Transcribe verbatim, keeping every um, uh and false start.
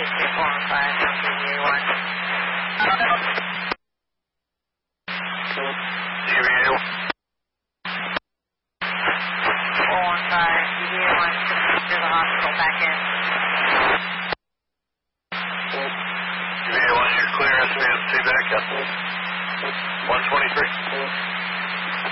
two four one five, three zero one. Zero. four one five, zero one, to the hospital, back in. Zero one, you're clear, S V S T back up. one twenty-three.